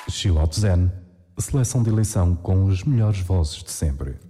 Chill Out Zen, seleção de eleição com as melhores vozes de sempre.